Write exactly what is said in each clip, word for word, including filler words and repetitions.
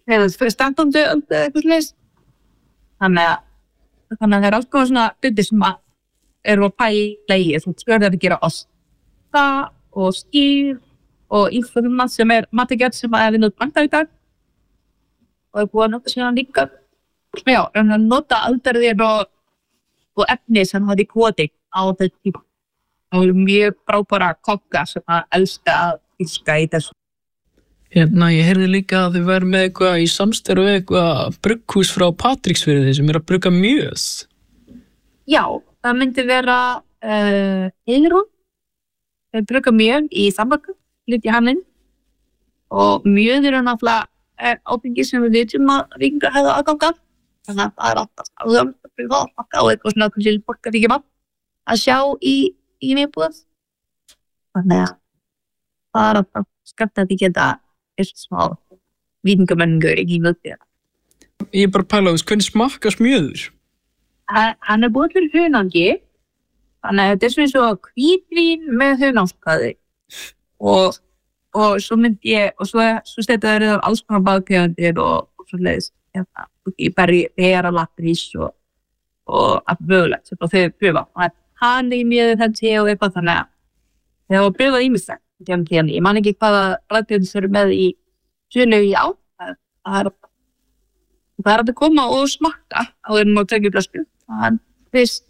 eða standandi öld eða eitthvað slags. Þannig að, þannig að það er alls konar svona hluti sem að eru að pæla í, þú spurði að gera osta og skýr og íflöðum sem er matagerð sem er vinnað bænda í dag og er búið að nota síðan líka. Já, en að nota aldarðir og, og efni sem það er kóti á þetta tíma. Það er mjög frábæra kokka sem að elska að fiska í þessu. Hérna, ég heyrði líka að þið væri með eitthvað í samstarfi við eitthvað brugghús frá Patreksfirði sem er að brugga mjöð. Já, það myndi vera uh, Heiðrún. Þau brugga mjöð í Sambakku, lítið hann inn. Og mjöð eru náttúrulega áfengi sem við vitum að ringa hefða aðganga. Þannig að það er alltaf áðan að brugga á eitthvað svona til borgaríkjum að sjá í í viðbúð. Þannig að það er alltaf skemmt að þið geta þessu smá vítingamenningur ekki í mögðu. Ég er bara að pæla á þess, hvernig smakkast mjöður? Hann er búið til hunangi, þannig að þetta er svona svo hvítvín með hunangskaði. Og, og svo myndi ég, og svo, svo stætti það er alls konar baðtegundir og, og svo leiðis, hérna, í berri, bera, lakrís og, og allt mögulegt sem þau pröfa. Hann er mjög þetta og eitthvað þannig að það var pröfað ímislegt. Ég man ekki hvaða ræðbjörn sem eru með í sölu í á. Það er það er að koma og smakka á þeim og tekja flösku. Hann fyrst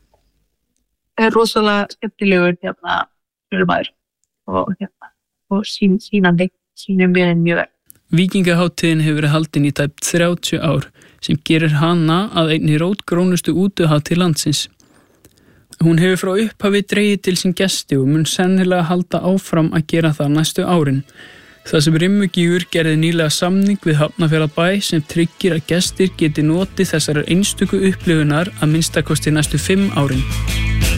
er rosalega skemmtilegur hérna sölumæður og hérna og sín, sínandi, sínum mjög mjög vel. Víkingaháttíðin hefur verið haldin í tæp þrjátíu ár sem gerir hana að einni rótgrónustu útihátíð landsins. Hún hefur frá upphafi dregið til sín gesti og mun sennilega halda áfram að gera það næstu árin. Það sem Rimmugígur gerði nýlega samning við Hafnarfjarðarbæ sem tryggir að gestir geti notið þessar einstöku upplifunar að minnsta kosti næstu fimm árin.